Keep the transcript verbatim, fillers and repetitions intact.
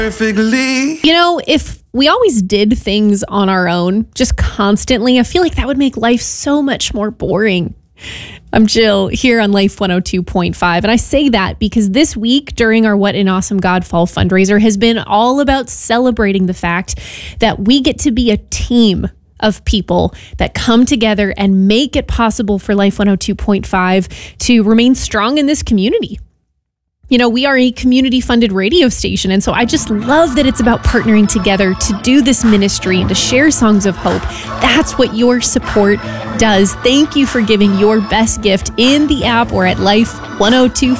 Perfectly. You know, if we always did things on our own, just constantly, I feel like that would make life so much more boring. I'm Jill here on Life one oh two point five, and I say that because this week during our What an Awesome God Fall fundraiser has been all about celebrating the fact that we get to be a team of people that come together and make it possible for Life one oh two point five to remain strong in this community. You know, we are a community-funded radio station, and so I just love that it's about partnering together to do this ministry and to share songs of hope. That's what your support does. Thank you for giving your best gift in the app or at life ten twenty-five